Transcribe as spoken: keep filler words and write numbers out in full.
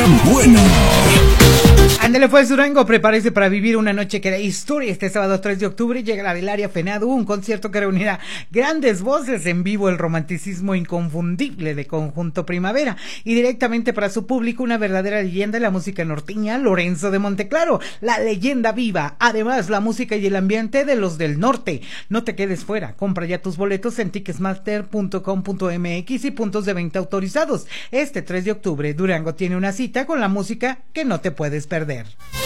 buena. Ándale pues, Durango, prepárese para vivir una noche que hará historia. Este sábado tres de octubre llega la Velaria Fenado, un concierto que reunirá grandes voces en vivo, el romanticismo inconfundible de Conjunto Primavera, y directamente para su público una verdadera leyenda de la música norteña, Lorenzo de Monteclaro, la leyenda viva. Además, la música y el ambiente de los del norte. No te quedes fuera, compra ya tus boletos en ticketsmaster punto com punto m x y puntos de venta autorizados. Este tres de octubre, Durango tiene una cita con la música que no te puedes perder.